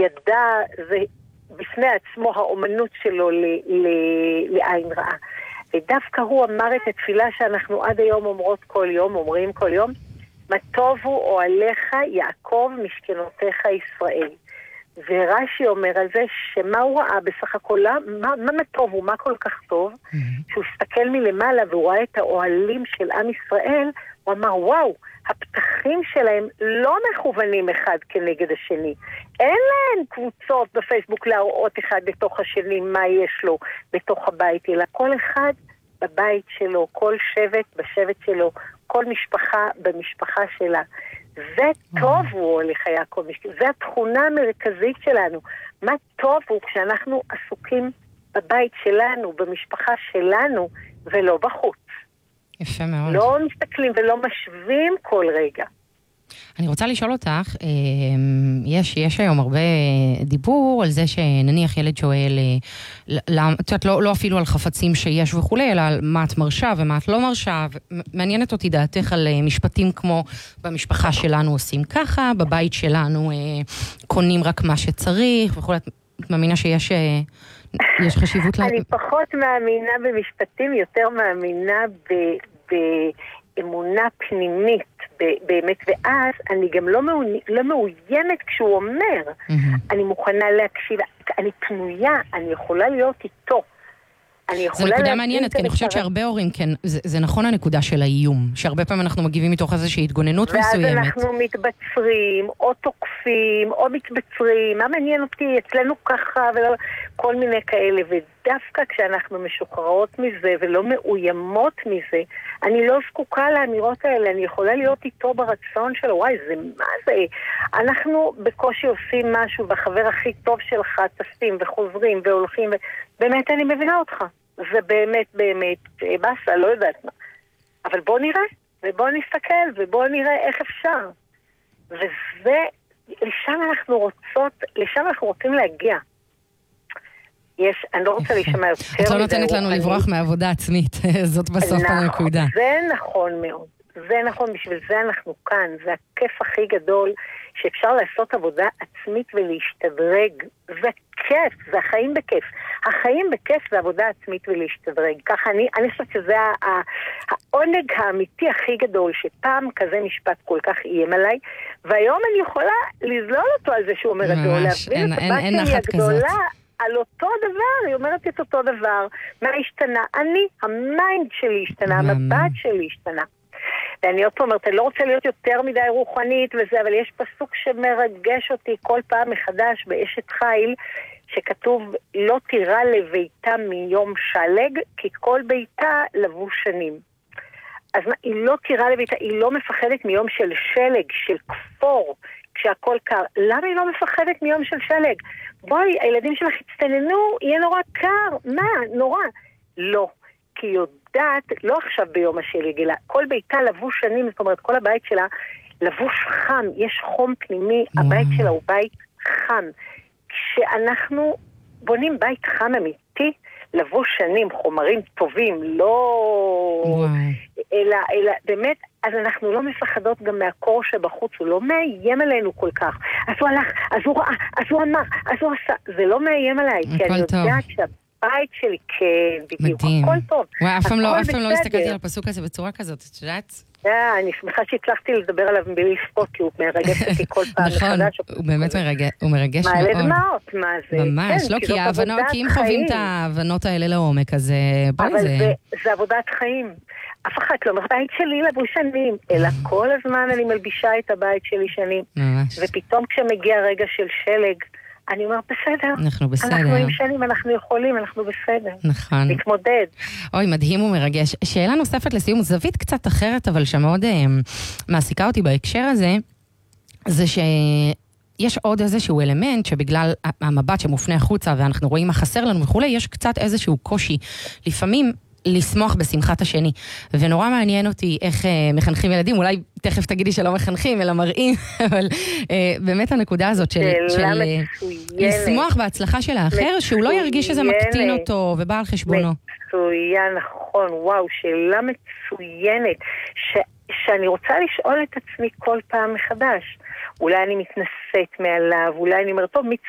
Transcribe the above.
ידע, זה בפני עצמו האומנות שלו לעין רעה. ודווקא הוא אמר את התפילה שאנחנו עד היום אומרים כל יום, מה טובו אוהליך יעקב משכנותיך ישראל. ורש"י אומר על זה שמה הוא ראה בסך הכל, מה טוב הוא, מה כל כך טוב, שהוא הסתכל מלמעלה והוא ראה את האוהלים של עם ישראל, הוא אמר וואו, הפתחים שלהם לא מכוונים אחד כנגד השני. אין להם קבוצות בפייסבוק להראות אחד בתוך השני מה יש לו בתוך הבית, אלא כל אחד בבית שלו, כל שבט בשבט שלו, כל משפחה במשפחה שלה. זה טוב הוא הולך יעקב, זה התכונה המרכזית שלנו. מה טוב הוא כשאנחנו עסוקים בבית שלנו, במשפחה שלנו, ולא בחוץ. יפה מאוד. לא מסתכלים ולא משווים כל רגע. אני רוצה לשאול אותך, יש היום הרבה דיבור על זה שנניח ילד שואל, את יודעת, לא אפילו על חפצים שיש וכולי, אלא על מה את מרשה ומה את לא מרשה, מעניינת אותי דעתך על משפטים כמו במשפחה שלנו עושים ככה, בבית שלנו קונים רק מה שצריך וכולי, את מאמינה שיש חשיבות? אני פחות מאמינה במשפטים, יותר מאמינה באמונה פנימית, באמת, ואז אני גם לא מאוימת כשהוא אומר, אני מוכנה להקשיב, אני פנויה, אני יכולה להיות איתו. זו נקודה מעניינת, כי אני חושבת שהרבה הורים, כן, זה נכון הנקודה של האיום, שהרבה פעמים אנחנו מגיבים מתוך איזושהי התגוננות מסוימת. ואז אנחנו מתבצרים, או תוקפים, או מתבצרים, מה מעניין אותי, אצלנו ככה, כל מיני כאלה, ודווקא כשאנחנו משוחררות מזה, ולא מאוימות מזה, אני לא זקוקה לאמירות האלה, אני יכולה להיות איתו ברצון שלו, וואי, מה זה? אנחנו בקושי עושים משהו, והחבר הכי טוב שלך טסים וחוזרים והולכים, באמת אני מבינה אותך. זה באמת, בסה, לא יודעת מה. אבל בוא נראה, ובוא נסתכל, ובוא נראה איך אפשר. וזה, לשם אנחנו רוצים להגיע. אני לא רוצה להישמע יותר מדי. את לא נותנת לנו לברוח מעבודה עצמית, זאת בסוף הנקודה. זה נכון מאוד. זה נכון, בשביל זה אנחנו כאן. זה הכיף הכי גדול, שאפשר לעשות עבודה עצמית ולהשתדרג. זה כיף, זה החיים בכיף. החיים בכיף זה עבודה עצמית ולהשתדרג. ככה אני חושבת שזה העונג האמיתי הכי גדול, שפעם כזה משפט כל כך איים עליי, והיום אני יכולה לזלול אותו על זה שהוא אומר את זה, או להבין את הבת שלי הגדולה, על אותו דבר, היא אומרת את אותו דבר. מה השתנה? המיינד שלי השתנה, המבט שלי השתנה. ואני עוד פעם אומרת, אני לא רוצה להיות יותר מדי רוחנית וזה, אבל יש פסוק שמרגש אותי כל פעם מחדש באשת חיל, שכתוב, לא תירא לביתה מיום שלג, כי כל ביתה לבוש שנים. אז היא לא תירא לביתה, היא לא מפחדת מיום של שלג, של כפור, כשהכל קר. למה היא לא מפחדת מיום של שלג? בואי, הילדים שלך הצטננו, יהיה נורא קר. מה? נורא. לא. כי יודעת, לא עכשיו ביום השלג, אלא כל ביתה לבוש שנים, זאת אומרת, כל הבית שלה לבוש חם, יש חום פנימי, הבית שלה הוא בית חם. כשאנחנו בונים בית חם אמיתי, לבוש שנים, חומרים טובים, לא... אלא באמת, אז אנחנו לא מפחדות גם מהקור שבחוץ, הוא לא מאיים עלינו כל כך. אז הוא הלך, אז הוא ראה, אז הוא אמר, אז הוא עשה, זה לא מאיים עליי, כי אני יודעת שהבית שלי, כן, בדיוק, הכל טוב. אף פעם לא הסתכלתי על הפסוק הזה בצורה כזאת, את יודעת? אני שמחה שהצלחתי לדבר עליו בלי לפקוט, כי הוא מרגש אותי כל פעם מחדש. נכון, הוא באמת מרגש מאוד. מעלה דמעות, מה זה? ממש, לא, כי אם חווים את ההבנות האלה לעומק, אז בואי זה... אבל זה עבודת חיים. אף אחד לא אומר, בית שלי לבוש שנים, אלא כל הזמן אני מלבישה את הבית שלי שנים. ופתאום כשמגיע רגע של שלג, אני אומר, בסדר. אנחנו בסדר. אנחנו עם שנים, אנחנו יכולים, אנחנו בסדר. נכון. להתמודד. אוי, מדהים ומרגש. שאלה נוספת לסיום, זווית קצת אחרת, אבל שמאוד מעסיקה אותי בהקשר הזה, זה שיש עוד איזשהו אלמנט שבגלל המבט שמופנה החוצה, ואנחנו רואים מה חסר לנו וכולי, יש קצת איזשהו קושי. לפעמים לשמוח בשמחת השני. ונורא מעניין אותי איך מחנכים ילדים, אולי תכף תגידי שלא מחנכים, אלא מראים, אבל באמת הנקודה הזאת של לשמוח בהצלחה של האחר, שהוא לא ירגיש שזה מקטין אותו ובא על חשבונו. מצוין, נכון, וואו, שאלה מצוינת, שאני רוצה לשאול את עצמי כל פעם מחדש. אולי אני מתנשאת מעליו, אולי אני אומרת, טוב,